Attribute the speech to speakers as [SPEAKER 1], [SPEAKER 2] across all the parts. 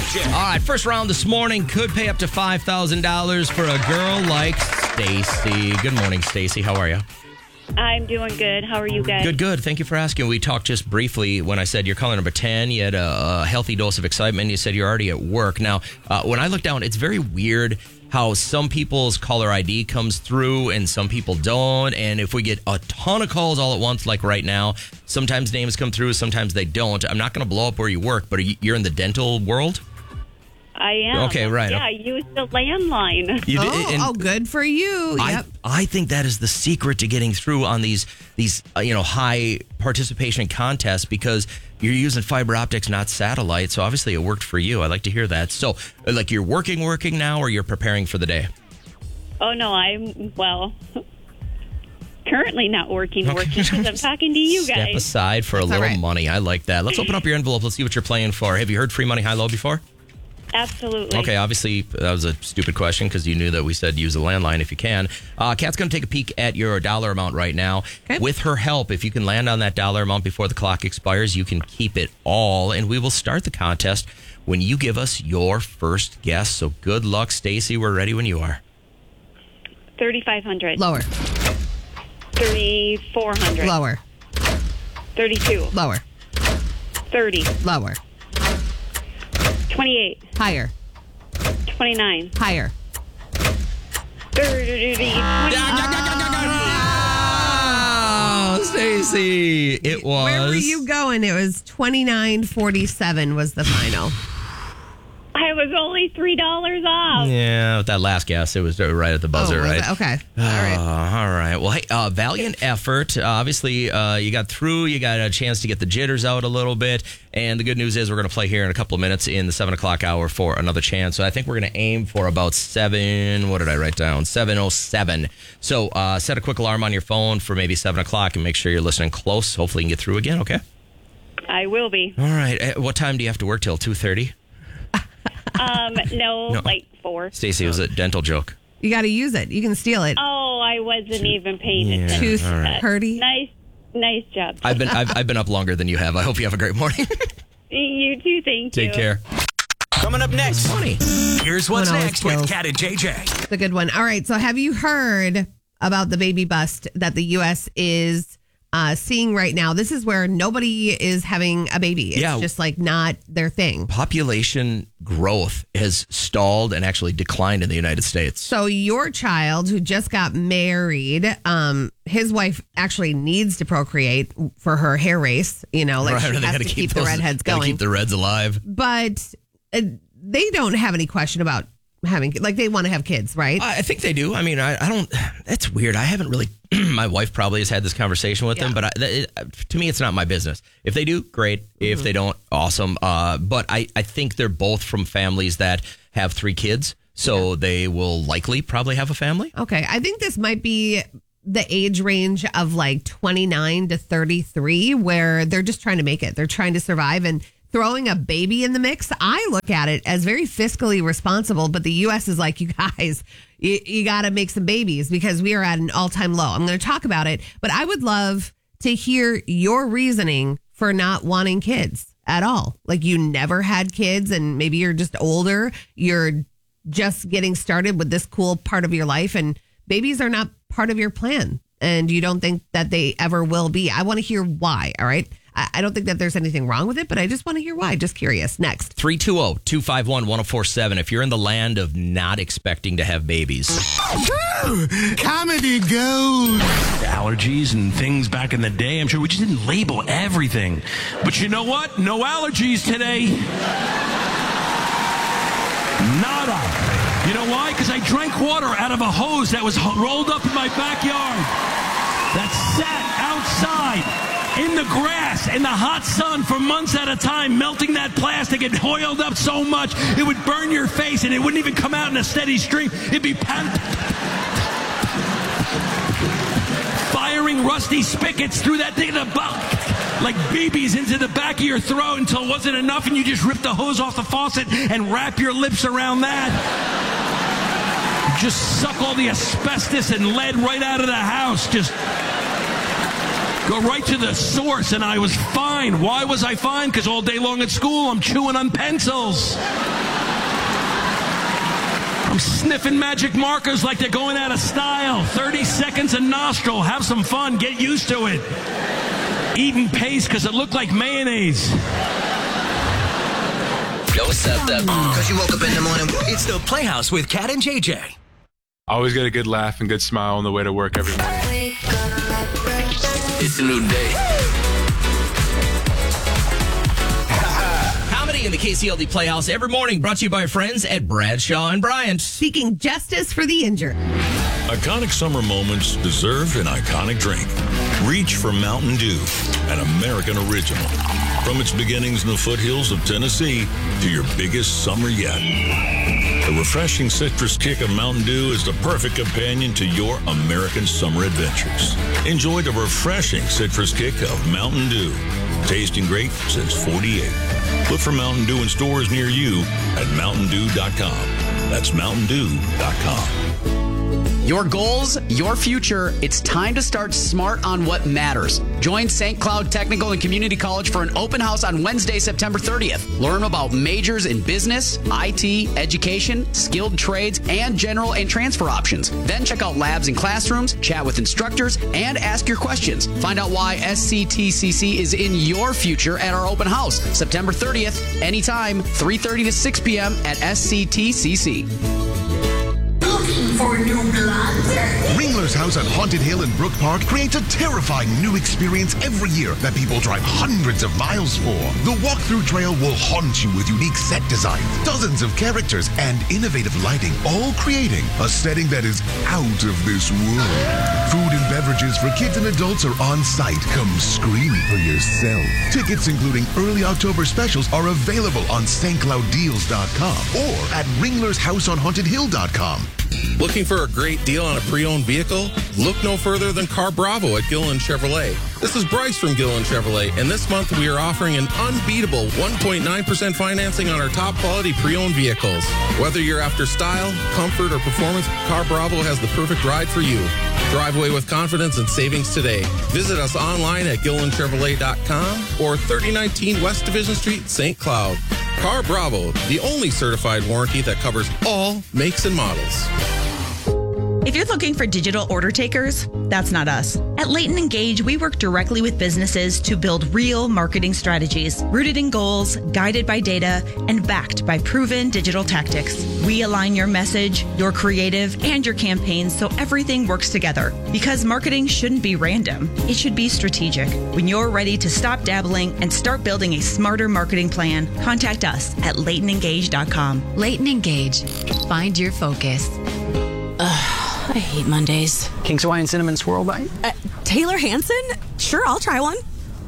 [SPEAKER 1] JJ.
[SPEAKER 2] All right, first round this morning could pay up to $5,000 for a girl like Stacy. Good morning, Stacy. How are you?
[SPEAKER 3] I'm doing good. How are you guys?
[SPEAKER 2] Good. Thank you for asking. We talked just briefly when I said you're caller number 10. You had a healthy dose of excitement. You said you're already at work. Now, when I look down, it's very weird how some people's caller ID comes through and some people don't. And if we get a ton of calls all at once, like right now, sometimes names come through, sometimes they don't. I'm not going to blow up where you work, but you're in the dental world?
[SPEAKER 3] I am.
[SPEAKER 2] Okay, right.
[SPEAKER 3] Yeah, I used the landline.
[SPEAKER 4] Good for you. Yep.
[SPEAKER 2] I think that is the secret to getting through on these high participation contests, because you're using fiber optics, not satellite. So obviously it worked for you. I like to hear that. So like you're working now, or you're preparing for the day?
[SPEAKER 3] Oh, no, I'm, currently not working because I'm talking to you guys.
[SPEAKER 2] Step aside for a little money. I like that. Let's open up your envelope. Let's see what you're playing for. Have you heard free money high-low before?
[SPEAKER 3] Absolutely.
[SPEAKER 2] Okay, obviously that was a stupid question because you knew that we said use a landline if you can. Kat's going to take a peek at your dollar amount right now.
[SPEAKER 4] Okay.
[SPEAKER 2] With her help, if you can land on that dollar amount before the clock expires, you can keep it all, and we will start the contest when you give us your first guess. So good luck, Stacy. We're ready when you are.
[SPEAKER 3] 3,500.
[SPEAKER 4] Lower.
[SPEAKER 3] 3,400.
[SPEAKER 4] Lower.
[SPEAKER 3] 32.
[SPEAKER 4] Lower.
[SPEAKER 3] 30.
[SPEAKER 4] Lower.
[SPEAKER 3] 28.
[SPEAKER 4] Higher.
[SPEAKER 3] 29.
[SPEAKER 4] Higher.
[SPEAKER 3] 30. 29.
[SPEAKER 2] Oh, Stacy, it was.
[SPEAKER 4] Where were you going? It was $29.47 was the final.
[SPEAKER 3] I was only $3 off.
[SPEAKER 2] Yeah, with that last guess, it was right at the buzzer, right?
[SPEAKER 4] Okay. All right.
[SPEAKER 2] All right. Well, hey, valiant effort. Obviously, you got through. You got a chance to get the jitters out a little bit. And the good news is we're going to play here in a couple of minutes in the 7 o'clock hour for another chance. So I think we're going to aim for about 7. What did I write down? 7:07. So set a quick alarm on your phone for maybe 7 o'clock and make sure you're listening close. Hopefully you can get through again, okay?
[SPEAKER 3] I will be.
[SPEAKER 2] All right. What time do you have to work till? 2:30?
[SPEAKER 3] No, like 4.
[SPEAKER 2] Stacy, it was a dental joke.
[SPEAKER 4] You got to use it. You can steal it.
[SPEAKER 3] Oh, I wasn't even paying attention.
[SPEAKER 4] Tooth
[SPEAKER 2] all right.
[SPEAKER 4] Purdy.
[SPEAKER 3] Nice job.
[SPEAKER 2] I've been up longer than you have. I hope you have a great morning.
[SPEAKER 3] You too, thank you.
[SPEAKER 2] Take care.
[SPEAKER 1] Coming up next.
[SPEAKER 2] Funny.
[SPEAKER 1] Here's what's
[SPEAKER 4] When all
[SPEAKER 1] next
[SPEAKER 4] else
[SPEAKER 1] with
[SPEAKER 4] fails.
[SPEAKER 1] Kat and JJ.
[SPEAKER 4] It's a good one. All right. So have you heard about the baby bust that the U.S. is seeing right now? This is where nobody is having a baby. It's just like not their thing.
[SPEAKER 2] Population growth has stalled and actually declined in the United States.
[SPEAKER 4] So your child who just got married, his wife actually needs to procreate for her hair race. You know, like she
[SPEAKER 2] They
[SPEAKER 4] has
[SPEAKER 2] gotta
[SPEAKER 4] to keep the
[SPEAKER 2] those-
[SPEAKER 4] redheads
[SPEAKER 2] gotta
[SPEAKER 4] going.
[SPEAKER 2] keep the reds alive.
[SPEAKER 4] But they don't have any question about having, like, they want to have kids, right?
[SPEAKER 2] I think they do. I mean, I don't. That's weird. I haven't really. My wife probably has had this conversation with them, but to me, it's not my business. If they do, great. If they don't, awesome. But I think they're both from families that have 3 kids, so they will likely probably have a family.
[SPEAKER 4] Okay. I think this might be the age range of like 29 to 33 where they're just trying to make it. They're trying to survive, and throwing a baby in the mix, I look at it as very fiscally responsible, but the U.S. is like, you guys, you got to make some babies because we are at an all-time low. I'm going to talk about it, but I would love to hear your reasoning for not wanting kids at all. Like, you never had kids and maybe you're just older. You're just getting started with this cool part of your life, and babies are not part of your plan, and you don't think that they ever will be. I want to hear why, all right? I don't think that there's anything wrong with it, but I just want to hear why. Just curious. Next.
[SPEAKER 2] 320-251-1047. If you're in the land of not expecting to have babies.
[SPEAKER 5] Comedy gold.
[SPEAKER 6] Allergies and things back in the day. I'm sure we just didn't label everything. But you know what? No allergies today. Nada. You know why? Because I drank water out of a hose that was rolled up in my backyard. That sat outside in the grass, in the hot sun for months at a time, melting that plastic. It oiled up so much, it would burn your face, and it wouldn't even come out in a steady stream. It'd be firing rusty spigots through that thing, like BBs into the back of your throat until it wasn't enough, and you just rip the hose off the faucet and wrap your lips around that. Just suck all the asbestos and lead right out of the house. Just Go right to the source, and I was fine. Why was I fine? Because all day long at school, I'm chewing on pencils. I'm sniffing magic markers like they're going out of style. 30 seconds a nostril. Have some fun. Get used to it. Eating paste because it looked like mayonnaise.
[SPEAKER 2] Yo, set that.
[SPEAKER 1] Because you woke up in the morning. It's the Playhouse with Kat and JJ.
[SPEAKER 5] Always get a good laugh and good smile on the way to work every morning.
[SPEAKER 1] It's a new day.
[SPEAKER 2] Comedy in the KCLD Playhouse every morning, brought to you by our friends at Bradshaw and Bryant.
[SPEAKER 4] Seeking justice for the injured.
[SPEAKER 7] Iconic summer moments deserve an iconic drink. Reach for Mountain Dew, an American original. From its beginnings in the foothills of Tennessee to your biggest summer yet. The refreshing citrus kick of Mountain Dew is the perfect companion to your American summer adventures. Enjoy the refreshing citrus kick of Mountain Dew. Tasting great since 48. Look for Mountain Dew in stores near you at MountainDew.com. That's MountainDew.com.
[SPEAKER 8] Your goals, your future. It's time to start smart on what matters. Join St. Cloud Technical and Community College for an open house on Wednesday, September 30th. Learn about majors in business, IT, education, skilled trades, and general and transfer options. Then check out labs and classrooms, chat with instructors, and ask your questions. Find out why SCTCC is in your future at our open house, September 30th, anytime, 3:30 to 6 p.m. at SCTCC.
[SPEAKER 9] For new blood? Ringler's House on Haunted Hill in Brook Park creates a terrifying new experience every year that people drive hundreds of miles for. The walkthrough trail will haunt you with unique set designs, dozens of characters, and innovative lighting, all creating a setting that is out of this world. Food and beverages for kids and adults are on site. Come scream for yourself. Tickets, including early October specials, are available on stclouddeals.com or at ringlershouseonhauntedhill.com.
[SPEAKER 10] Looking for a great deal on a pre-owned vehicle? Look no further than Car Bravo at Gillen Chevrolet. This is Bryce from Gillen Chevrolet, and this month we are offering an unbeatable 1.9% financing on our top quality pre-owned vehicles. Whether you're after style, comfort, or performance, Car Bravo has the perfect ride for you. Drive away with confidence and savings today. Visit us online at GillenChevrolet.com or 3019 West Division Street, St. Cloud. Car Bravo, the only certified warranty that covers all makes and models.
[SPEAKER 11] If you're looking for digital order takers, that's not us. At Leighton Engage, we work directly with businesses to build real marketing strategies, rooted in goals, guided by data, and backed by proven digital tactics. We align your message, your creative, and your campaigns so everything works together. Because marketing shouldn't be random. It should be strategic. When you're ready to stop dabbling and start building a smarter marketing plan, contact us at LeightonEngage.com.
[SPEAKER 12] Leighton Engage. Find your focus.
[SPEAKER 13] I hate Mondays.
[SPEAKER 14] King's Hawaiian Cinnamon Swirl Bite?
[SPEAKER 13] Taylor Hanson? Sure, I'll try one.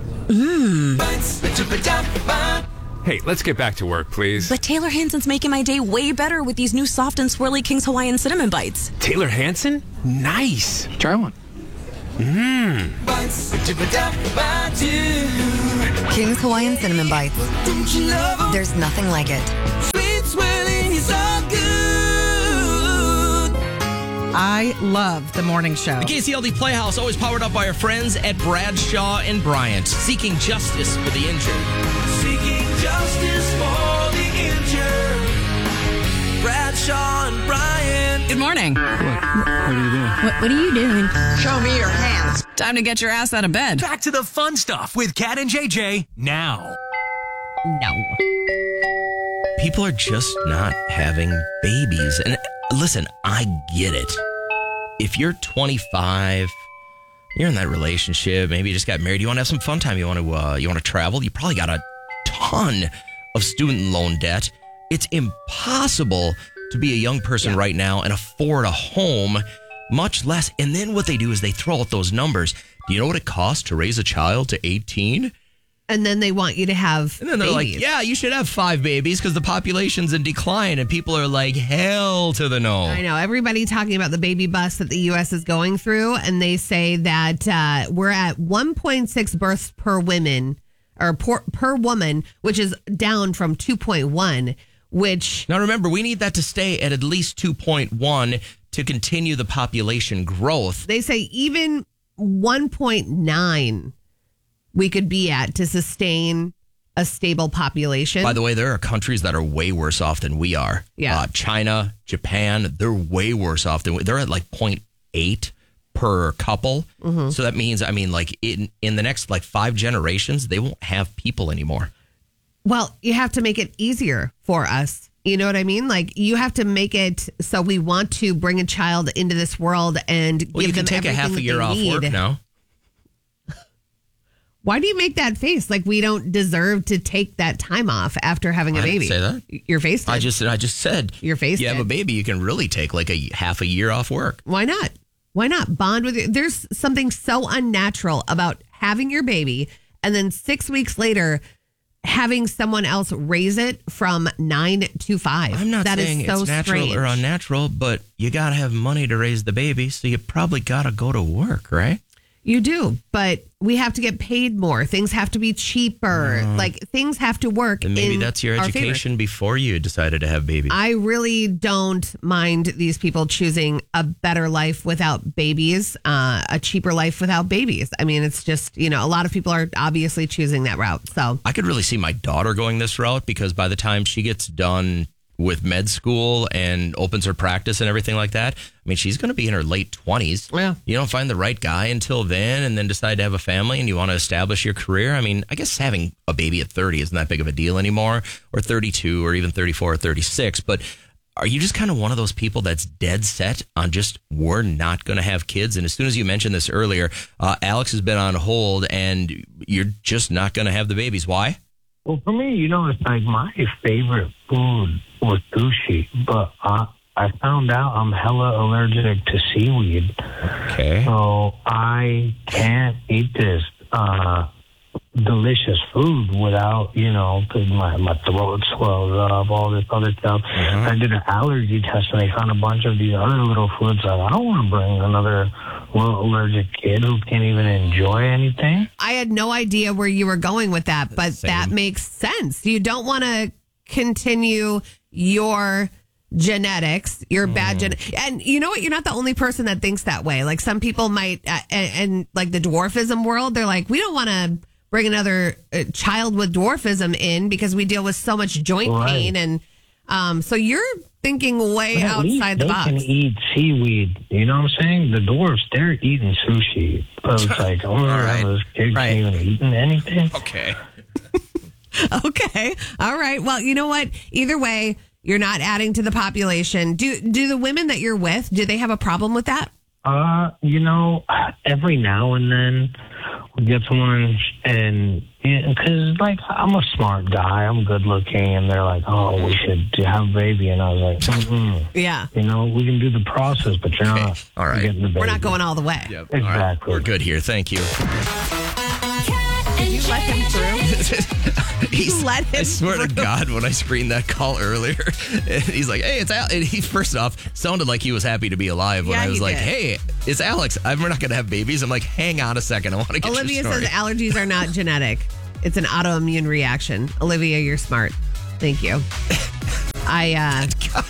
[SPEAKER 5] Hey, let's get back to work, please.
[SPEAKER 13] But Taylor Hanson's making my day way better with these new soft and swirly King's Hawaiian Cinnamon Bites.
[SPEAKER 14] Taylor Hanson? Nice. Try one.
[SPEAKER 12] King's Hawaiian Cinnamon Bites. There's nothing like it.
[SPEAKER 1] Sweet swirling is all good.
[SPEAKER 15] I love the morning show.
[SPEAKER 2] The KCLD Playhouse, always powered up by our friends at Bradshaw and Bryant, seeking justice for the injured.
[SPEAKER 1] Seeking justice for the injured. Bradshaw and Bryant.
[SPEAKER 15] Good morning.
[SPEAKER 5] What are you doing?
[SPEAKER 13] What are you doing?
[SPEAKER 15] Show me your hands. Time to get your ass out of bed.
[SPEAKER 1] Back to the fun stuff with Kat and JJ now.
[SPEAKER 4] No.
[SPEAKER 2] People are just not having babies. And listen, I get it. If you're 25, you're in that relationship, maybe you just got married, you want to have some fun time, you want to travel, you probably got a ton of student loan debt. It's impossible to be a young person right now and afford a home, much less. And then what they do is they throw out those numbers. Do you know what it costs to raise a child to 18?
[SPEAKER 4] And then they want you to have
[SPEAKER 2] And then they're
[SPEAKER 4] babies.
[SPEAKER 2] like, yeah, you should have 5 babies because the population's in decline. And people are like, hell to the no.
[SPEAKER 4] I know. Everybody talking about the baby bust that the U.S. is going through. And they say that we're at 1.6 births per woman or per woman, which is down from 2.1, which...
[SPEAKER 2] Now, remember, we need that to stay at least 2.1 to continue the population growth.
[SPEAKER 4] They say even 1.9 we could be at to sustain a stable population.
[SPEAKER 2] By the way, there are countries that are way worse off than we are.
[SPEAKER 4] Yeah.
[SPEAKER 2] China, Japan, they're way worse off than we. They're at like 0.8 per couple. So that means, like in the next like 5 generations, they won't have people anymore.
[SPEAKER 4] Well, you have to make it easier for us. You know what I mean? Like, you have to make it so we want to bring a child into this world and
[SPEAKER 2] Well,
[SPEAKER 4] give
[SPEAKER 2] you can
[SPEAKER 4] them
[SPEAKER 2] take a half
[SPEAKER 4] everything
[SPEAKER 2] a year
[SPEAKER 4] that
[SPEAKER 2] off
[SPEAKER 4] they need.
[SPEAKER 2] work now.
[SPEAKER 4] Why do you make that face? Like we don't deserve to take that time off after having a
[SPEAKER 2] I
[SPEAKER 4] baby.
[SPEAKER 2] didn't say that.
[SPEAKER 4] Your face did.
[SPEAKER 2] I just said
[SPEAKER 4] Your face
[SPEAKER 2] you have
[SPEAKER 4] did.
[SPEAKER 2] a baby, you can really take like a half a year off work.
[SPEAKER 4] Why not? Why not bond with you? There's something so unnatural about having your baby and then 6 weeks later having someone else raise it from 9 to 5.
[SPEAKER 2] I'm not
[SPEAKER 4] That is
[SPEAKER 2] saying
[SPEAKER 4] so
[SPEAKER 2] it's natural
[SPEAKER 4] strange.
[SPEAKER 2] or unnatural, but you got to have money to raise the baby, so you probably got to go to work, right?
[SPEAKER 4] You do, but we have to get paid more. Things have to be cheaper. Like things have to work.
[SPEAKER 2] And maybe
[SPEAKER 4] in
[SPEAKER 2] that's your
[SPEAKER 4] our favor.
[SPEAKER 2] education before you decided to have babies.
[SPEAKER 4] I really don't mind these people choosing a better life without babies, a cheaper life without babies. I mean, it's just, a lot of people are obviously choosing that route. So
[SPEAKER 2] I could really see my daughter going this route because by the time she gets done with med school and opens her practice and everything like that, she's going to be in her late 20s.
[SPEAKER 4] Yeah.
[SPEAKER 2] You don't find the right guy until then and then decide to have a family and you want to establish your career. I guess having a baby at 30 isn't that big of a deal anymore, or 32 or even 34 or 36. But are you just kind of one of those people that's dead set on just, we're not going to have kids? And as soon as you mentioned this earlier, Alex has been on hold and you're just not going to have the babies. Why?
[SPEAKER 16] Well, for me, it's like my favorite food was sushi, but I found out I'm hella allergic to seaweed.
[SPEAKER 2] Okay.
[SPEAKER 16] So I can't eat this delicious food without, because my throat swells up, all this other stuff. I did an allergy test and they found a bunch of these other little foods. Like, I don't want to bring another little allergic kid who can't even enjoy anything.
[SPEAKER 4] I had no idea where you were going with that, but that makes sense. You don't want to continue your genetics, your bad and you know what? You're not the only person that thinks that way. Like some people might, and like the dwarfism world, they're like, we don't want to bring another child with dwarfism in because we deal with so much joint pain. And so you're thinking way outside the box.
[SPEAKER 16] They can eat seaweed. You know what I'm saying? The dwarfs, they're eating sushi. So it's like, those kids ain't even eating anything.
[SPEAKER 2] Okay.
[SPEAKER 4] Okay. All right. Well, you know what? Either way, you're not adding to the population. Do the women that you're with, do they have a problem with that?
[SPEAKER 16] Every now and then we get someone, and because I'm a smart guy, I'm good looking, and they're like, "Oh, we should have a baby," and I was like,
[SPEAKER 4] "Yeah,
[SPEAKER 16] we can do the process, but you're not
[SPEAKER 2] all right.
[SPEAKER 16] getting the baby.
[SPEAKER 4] We're not going all the way."
[SPEAKER 2] Yep.
[SPEAKER 16] Exactly.
[SPEAKER 2] All right. We're good here. Thank you.
[SPEAKER 4] Did you let him through? You let him
[SPEAKER 2] I swear to
[SPEAKER 4] through?
[SPEAKER 2] God, when I screened that call earlier, and he's like, "Hey, it's Alex." And he first off sounded like he was happy to be alive when
[SPEAKER 4] Yeah,
[SPEAKER 2] I was
[SPEAKER 4] he
[SPEAKER 2] like,
[SPEAKER 4] did.
[SPEAKER 2] "Hey, it's Alex. We're not going to have babies." I'm like, "Hang on a second. I want to get
[SPEAKER 4] Olivia
[SPEAKER 2] your
[SPEAKER 4] says
[SPEAKER 2] story."
[SPEAKER 4] allergies are not genetic. It's an autoimmune reaction. Olivia, you're smart. Thank you. I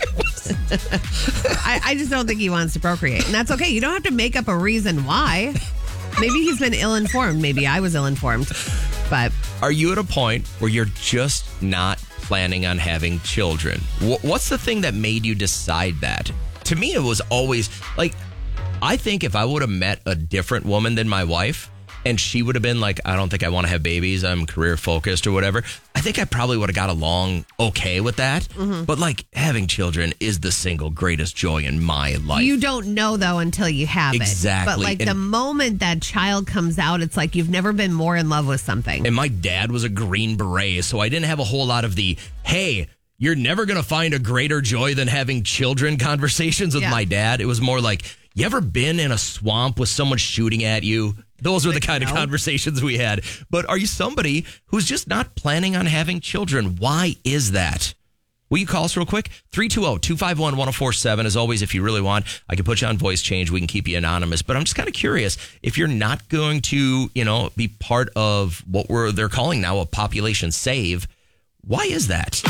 [SPEAKER 4] just don't think he wants to procreate. And that's okay. You don't have to make up a reason why. Maybe he's been ill-informed. Maybe I was ill-informed. But
[SPEAKER 2] Are you at a point where you're just not planning on having children? What's the thing that made you decide that? To me, it was always like, I think if I would have met a different woman than my wife, and she would have been like, I don't think I want to have babies, I'm career focused or whatever, I think I probably would have got along okay with that. But like, having children is the single greatest joy in my life.
[SPEAKER 4] you don't know, though, until you have
[SPEAKER 2] Exactly.
[SPEAKER 4] it. But like
[SPEAKER 2] And-
[SPEAKER 4] the moment that child comes out, it's like you've never been more in love with something.
[SPEAKER 2] And my dad was a Green Beret, so I didn't have a whole lot of the, hey, you're never going to find a greater joy than having children conversations with my dad. It was more like, you ever been in a swamp with someone shooting at you? Those were the kind of conversations we had. But are you somebody who's just not planning on having children? Why is that? Will you call us real quick? 320-251-1047. As always, if you really want, I can put you on voice change. We can keep you anonymous. But I'm just kind of curious, if you're not going to, be part of what they're calling now a population save, why is that?